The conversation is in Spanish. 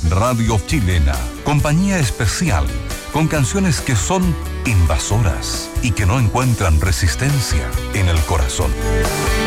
Radio Chilena, compañía especial, con canciones que son invasoras y que no encuentran resistencia en el corazón.